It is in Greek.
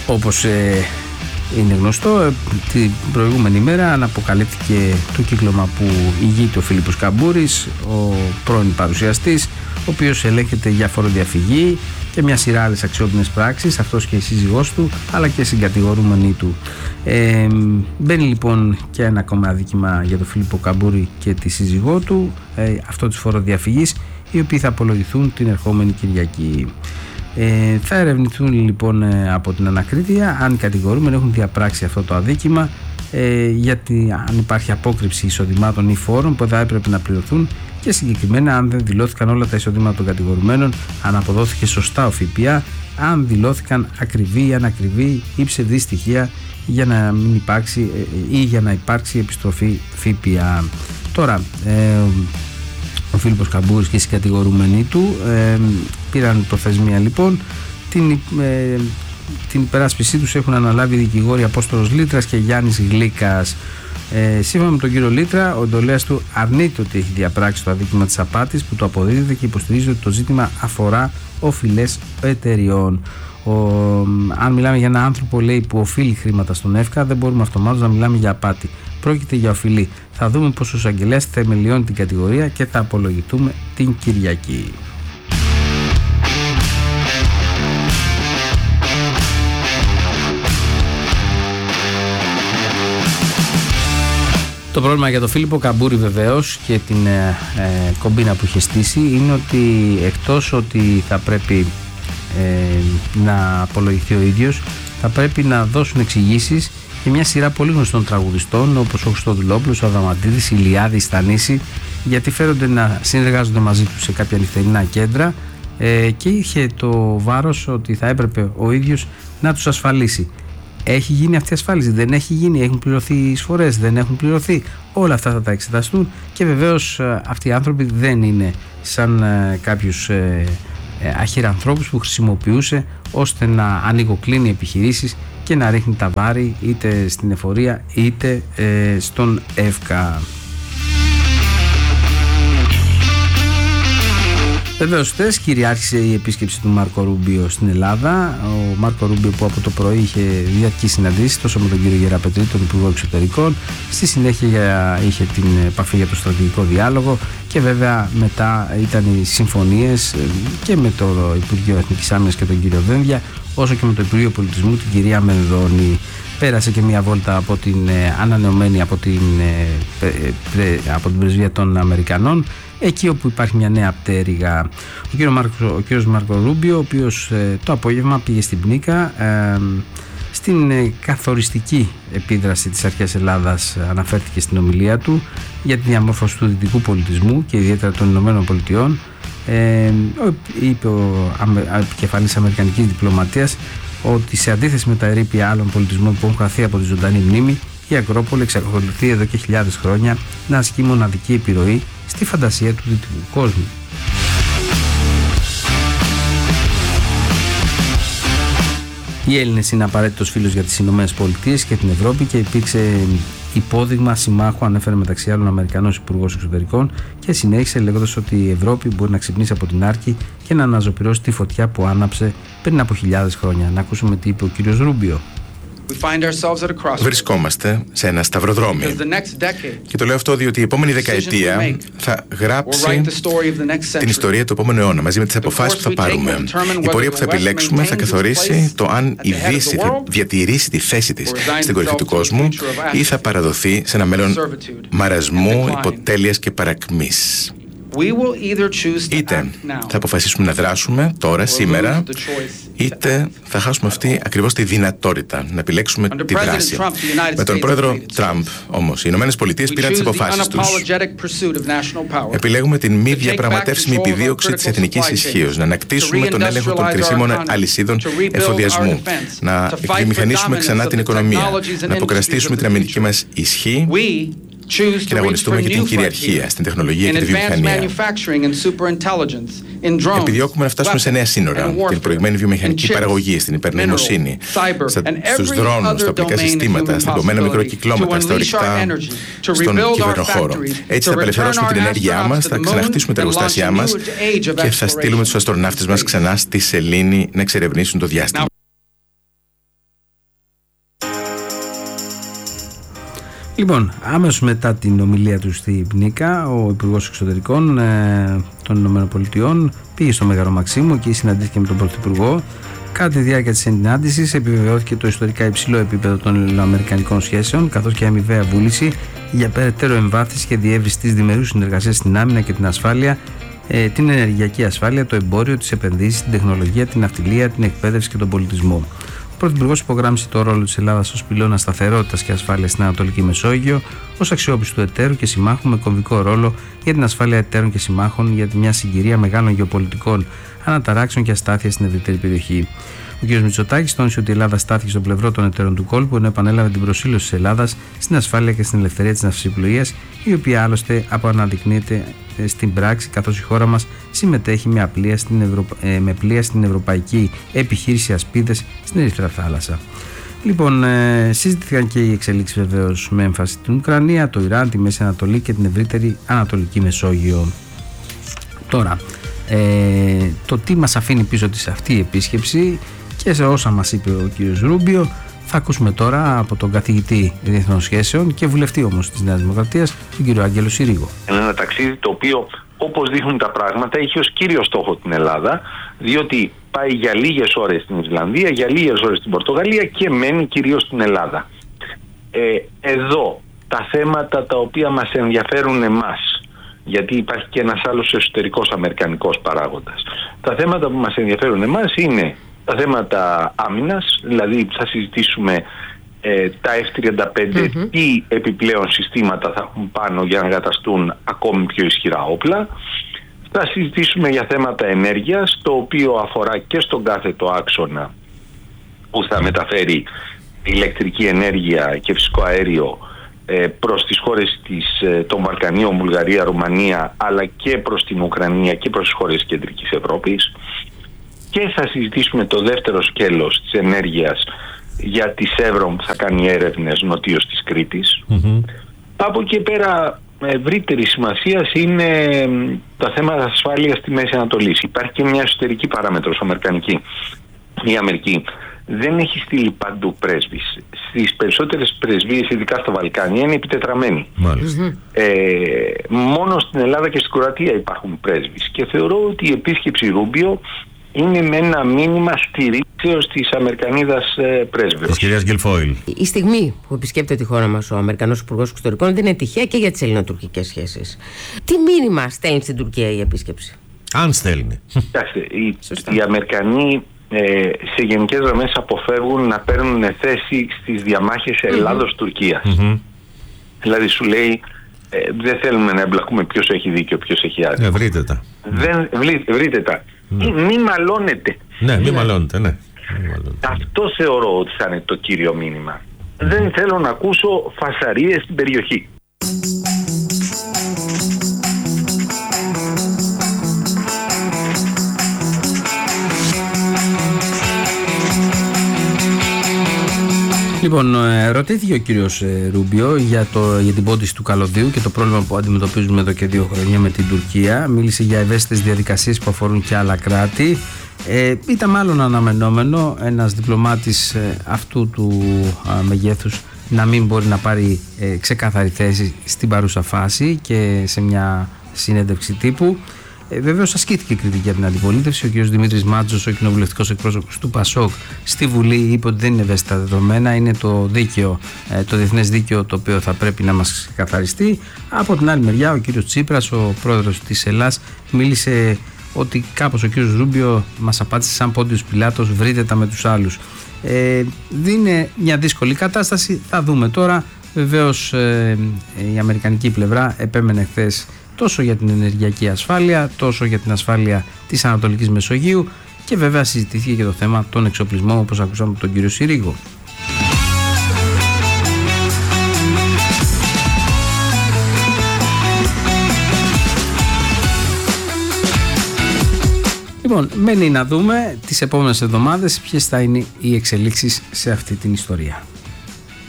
Όπως είναι γνωστό, την προηγούμενη μέρα αναποκαλύφθηκε το κύκλωμα που ηγείται ο Φίλιππος Καμπούρης, ο πρώην παρουσιαστής, ο οποίος ελέγχεται για φοροδιαφυγή και μια σειρά άλλες αξιόπινες πράξεις, αυτός και η σύζυγός του, αλλά και συγκατηγορούμενοι του. Μπαίνει λοιπόν και ένα ακόμα αδίκημα για τον Φίλιππο Καμπούρη και τη σύζυγό του, αυτό της φοροδιαφυγής, οι οποίοι θα απολογηθούν την ερχόμενη Κυριακή. Θα ερευνηθούν λοιπόν από την ανακρίτεια αν οι κατηγορούμενοι έχουν διαπράξει αυτό το αδίκημα, γιατί αν υπάρχει απόκρυψη εισοδημάτων ή φόρων που θα έπρεπε να πληρωθούν, και συγκεκριμένα αν δεν δηλώθηκαν όλα τα εισοδήματα των κατηγορουμένων, αν αποδόθηκε σωστά ο ΦΠΑ, αν δηλώθηκαν ακριβή ή ανακριβή ή ψευδή στοιχεία για να μην υπάρξει ή για να υπάρξει επιστροφή ΦΠΑ. Τώρα ο Φίλιππος Καμπούρης και οι συγκατηγορούμενοι του πήραν προθεσμία λοιπόν. Την υπεράσπιση τους έχουν αναλάβει οι δικηγόροι Απόστολος Λίτρας και Γιάννης Γλίκας. Σύμφωνα με τον κύριο Λίτρα, ο εντολέας του αρνείται ότι έχει διαπράξει το αδίκημα της απάτης που του αποδίδεται και υποστηρίζει ότι το ζήτημα αφορά οφειλές εταιριών. Αν μιλάμε για έναν άνθρωπο, λέει, που οφείλει χρήματα στον ΕΦΚΑ, δεν μπορούμε αυτομάτως να μιλάμε για απάτη. Πρόκειται για οφειλή. Θα δούμε πως ο εισαγγελέας θεμελιώνει την κατηγορία και θα απολογηθούμε την Κυριακή. Το πρόβλημα για τον Φίλιππο Καμπούρη βεβαίως και την κομπίνα που είχε στήσει είναι ότι εκτός ότι θα πρέπει να απολογηθεί ο ίδιος, θα πρέπει να δώσουν εξηγήσεις και μια σειρά πολύ γνωστών τραγουδιστών όπως ο Χριστοδουλόπουλος, ο Αδαμαντίδης, η Ηλιάδη, η Στανίση, γιατί φέρονται να συνεργάζονται μαζί τους σε κάποια νυχτερινά κέντρα και είχε το βάρος ότι θα έπρεπε ο ίδιος να τους ασφαλίσει. Έχει γίνει αυτή η ασφάλιση, δεν έχει γίνει, έχουν πληρωθεί οι εισφορές, δεν έχουν πληρωθεί. Όλα αυτά θα τα εξεταστούν και βεβαίως αυτοί οι άνθρωποι δεν είναι σαν κάποιους αχυρανθρώπους που χρησιμοποιούσε ώστε να ανοιγοκλίνει επιχειρήσεις και να ρίχνει τα βάρη είτε στην εφορία είτε στον ΕΦΚΑ. Βεβαίως χθες κυριάρχησε η επίσκεψη του Μάρκο Ρούμπιο στην Ελλάδα. Ο Μάρκο Ρούμπιο που από το πρωί είχε διαρκείς συναντήσεις τόσο με τον κύριο Γεραπετρή, τον Υπουργό Εξωτερικών, στη συνέχεια είχε την επαφή για το στρατηγικό διάλογο και βέβαια μετά ήταν οι συμφωνίες και με το Υπουργείο Εθνικής Άμυνας και τον κύριο Δένδια, όσο και με το Υπουργείο Πολιτισμού την κυρία Μενδώνη. Πέρασε και μια βόλτα από την ανανεωμένη από την πρεσβεία των Αμερικανών, εκεί όπου υπάρχει μια νέα πτέρυγα. Ο κύριος Μάρκο Ρούμπιο, ο οποίος το απόγευμα πήγε στην Πνίκα, στην καθοριστική επίδραση της αρχαίας Ελλάδας αναφέρθηκε στην ομιλία του για τη διαμόρφωση του δυτικού πολιτισμού και ιδιαίτερα των Ηνωμένων Πολιτειών. Είπε ο επικεφαλής αμερικανικής διπλωματίας ότι σε αντίθεση με τα ερείπια άλλων πολιτισμών που έχουν χαθεί από τη ζωντανή μνήμη, η Ακρόπολη εξακολουθεί εδώ και χιλιάδες χρόνια να ασκεί μοναδική επιρροή στη φαντασία του δυτικού κόσμου. Οι Έλληνες είναι απαραίτητος φίλος για τις Ηνωμένες Πολιτείες και την Ευρώπη και υπήρξε υπόδειγμα συμμάχου, ανέφερε μεταξύ άλλων ο Αμερικανός Υπουργός Εξωτερικών και συνέχισε λέγοντας ότι η Ευρώπη μπορεί να ξυπνήσει από την άρκη και να αναζωπυρώσει τη φωτιά που άναψε πριν από χιλιάδες χρόνια. Να ακούσουμε τι είπε ο κύριος Ρούμπιο. Βρισκόμαστε σε ένα σταυροδρόμι και το λέω αυτό διότι η επόμενη δεκαετία θα γράψει την ιστορία του επόμενου αιώνα μαζί με τις αποφάσεις που θα πάρουμε. Η πορεία που θα επιλέξουμε θα καθορίσει το αν η Δύση θα διατηρήσει τη θέση της στην κορυφή του κόσμου ή θα παραδοθεί σε ένα μέλλον μαρασμού, υποτέλειας και παρακμής. Είτε θα αποφασίσουμε να δράσουμε τώρα, σήμερα, είτε θα χάσουμε αυτή ακριβώς τη δυνατότητα να επιλέξουμε τη δράση. Με τον πρόεδρο Τραμπ, όμως, οι Ηνωμένες Πολιτείες πήραν τις αποφάσεις τους. Επιλέγουμε την μη διαπραγματεύσιμη επιδίωξη της εθνικής ισχύως, να ανακτήσουμε τον έλεγχο των κρισίμων αλυσίδων εφοδιασμού, να εκβιομηχανίσουμε ξανά την οικονομία, να αποκραστήσουμε την αμυντική μας ισχύ και να αγωνιστούμε για την κυριαρχία στην τεχνολογία και τη βιομηχανία. Επιδιώκουμε να φτάσουμε σε νέα σύνορα, την προηγμένη βιομηχανική παραγωγή, στην υπερνοημοσύνη, στους δρόνους, στα οπλικά συστήματα, στα εμπομένα μικροκυκλώματα, στα ορυκτά, στον κυβερνοχώρο. Έτσι θα απελευθερώσουμε την ενέργειά μας, θα ξαναχτίσουμε τα εργοστάσια μας και θα στείλουμε τους αστροναύτες μας ξανά στη σελήνη να εξερευνήσουν το διάστημα. Λοιπόν, άμεσως μετά την ομιλία του στη Νίκα, ο Υπουργός Εξωτερικών των ΗΠΑ πήγε στο Μέγαρο Μαξίμου και συναντήθηκε με τον Πρωθυπουργό. Κατά τη διάρκεια της συνάντησης επιβεβαιώθηκε το ιστορικά υψηλό επίπεδο των ελληνοαμερικανικών σχέσεων, καθώς και αμοιβαία βούληση για περαιτέρω εμβάθυνση και διεύρυνση της διμερούς συνεργασίας στην άμυνα και την ασφάλεια, την ενεργειακή ασφάλεια, το εμπόριο, τις επενδύσεις, την τεχνολογία, την ναυτιλία, την εκπαίδευση και τον πολιτισμό. Ο Πρωθυπουργός υπογράμμισε το ρόλο της Ελλάδας ως πυλώνα σταθερότητας και ασφάλειας στην Ανατολική Μεσόγειο, ως αξιόπιστου εταίρου και συμμάχου με κομβικό ρόλο για την ασφάλεια εταίρων και συμμάχων για μια συγκυρία μεγάλων γεωπολιτικών αναταράξεων και αστάθεια στην ευρύτερη περιοχή. Ο κ. Μητσοτάκης τόνισε ότι η Ελλάδα στάθηκε στο πλευρό των εταίρων του κόλπου, ενώ επανέλαβε την προσήλωση της Ελλάδας στην ασφάλεια και στην ελευθερία της ναυσιπλοείας, η οποία άλλωστε αποαναδεικνύεται στην πράξη, καθώς η χώρα μας συμμετέχει με πλοία στην ευρωπαϊκή επιχείρηση Ασπίδες στην Ερυθρά Θάλασσα. Λοιπόν, συζητήθηκαν και οι εξελίξεις βεβαίως με έμφαση την Ουκρανία, το Ιράν, τη Μέση Ανατολή και την ευρύτερη Ανατολική Μεσόγειο. Τώρα, το τι μας αφήνει πίσω της αυτή η επίσκεψη και σε όσα μας είπε ο κ. Ρούμπιο θα ακούσουμε τώρα από τον καθηγητή Διεθνών Σχέσεων και βουλευτή όμως της Νέας Δημοκρατίας, τον κ. Άγγελο Συρίγο. Είναι ένα ταξίδι το οποίο, όπως δείχνουν τα πράγματα, έχει ως κύριο στόχο την Ελλάδα, διότι πάει για λίγες ώρες στην Ισλανδία, για λίγες ώρες στην Πορτογαλία και μένει κυρίως στην Ελλάδα. Εδώ τα θέματα τα οποία μας ενδιαφέρουν εμάς, γιατί υπάρχει και ένας άλλος εσωτερικός αμερικανικός παράγοντας. Τα θέματα που μας ενδιαφέρουν εμάς είναι τα θέματα άμυνας, δηλαδή θα συζητήσουμε τα F-35, τι επιπλέον συστήματα θα έχουν πάνω για να καταστούν ακόμη πιο ισχυρά όπλα. Θα συζητήσουμε για θέματα ενέργειας, το οποίο αφορά και στον κάθετο άξονα που θα μεταφέρει ηλεκτρική ενέργεια και φυσικό αέριο προς τις χώρες των Βαλκανίων, Βουλγαρία, Ρουμανία, αλλά και προς την Ουκρανία και προς τις χώρες της Κεντρικής Ευρώπης. Και θα συζητήσουμε το δεύτερο σκέλος της ενέργειας για τη Σεύρον που θα κάνει έρευνες νοτίως της Κρήτης. Από εκεί πέρα ευρύτερη σημασία είναι τα θέματα ασφάλειας στη Μέση Ανατολή. Υπάρχει και μια εσωτερική παράμετρος αμερικανική. Η Αμερική δεν έχει στείλει παντού πρέσβεις. Στις περισσότερες πρεσβείες, ειδικά στα Βαλκάνια, είναι επιτετραμένοι. Μόνο στην Ελλάδα και στην Κροατία υπάρχουν πρέσβεις. Και θεωρώ ότι η επίσκεψη Ρούμπιο είναι με ένα μήνυμα στηρίξεως της Αμερικανίδας πρέσβεως. Της κυρίας Γκιλφόιλ. Η στιγμή που επισκέπτεται τη χώρα μας ο Αμερικανός Υπουργός Εξωτερικών δεν είναι τυχαία και για τις ελληνοτουρκικές σχέσεις. Τι μήνυμα στέλνει στην Τουρκία η επίσκεψη? Αν στέλνει. Κοιτάξτε, οι Αμερικανοί σε γενικές γραμμές αποφεύγουν να παίρνουν θέση στις διαμάχες Ελλάδος-Τουρκίας. Δηλαδή σου λέει δεν θέλουμε να εμπλακούμε ποιος έχει δίκιο, ποιος έχει άδικο. Βρείτε τα. Βρείτε τα. Μη μαλώνετε. Ναι, μη μαλώνετε, ναι. Αυτό θεωρώ ότι θα είναι το κύριο μήνυμα. Δεν θέλω να ακούσω φασαρίες στην περιοχή. Λοιπόν, ρωτήθηκε ο κύριος Ρούμπιο για την πόντιση του καλωδίου και το πρόβλημα που αντιμετωπίζουμε εδώ και 2 χρόνια με την Τουρκία. Μίλησε για ευαίσθητες διαδικασίες που αφορούν και άλλα κράτη. Ήταν μάλλον αναμενόμενο ένας διπλωμάτης αυτού του μεγέθους να μην μπορεί να πάρει ξεκάθαρη θέση στην παρούσα φάση και σε μια συνέντευξη τύπου. Βεβαίως ασκήθηκε κριτική από την αντιπολίτευση. Ο κ. Δημήτρης Μάτζος, ο κοινοβουλευτικός εκπρόσωπος του ΠΑΣΟΚ στη Βουλή, είπε ότι δεν είναι ευαίσθητα δεδομένα, είναι το δίκαιο, το διεθνές δίκαιο το οποίο θα πρέπει να μας ξεκαθαριστεί. Από την άλλη μεριά, ο κ. Τσίπρας, ο πρόεδρος της Ελλάς, μίλησε ότι κάπως ο κ. Ρούμπιο μας απάντησε σαν Πόντιος Πιλάτος, βρείτε τα με τους άλλους. Είναι μια δύσκολη κατάσταση, θα δούμε τώρα. Βεβαίως η αμερικανική πλευρά επέμενε χθες τόσο για την ενεργειακή ασφάλεια, τόσο για την ασφάλεια της Ανατολικής Μεσογείου και βέβαια συζητήθηκε και το θέμα των εξοπλισμών, όπως ακούσαμε από τον κύριο Συρίγο. Λοιπόν, μένει να δούμε τις επόμενες εβδομάδες ποιες θα είναι οι εξελίξεις σε αυτή την ιστορία.